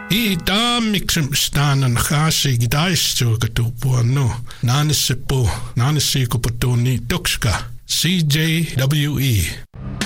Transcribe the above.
I mixum stanan khasi gidaistu katupuano. Nanisipo, nanisiko potoni tukska. CJWE.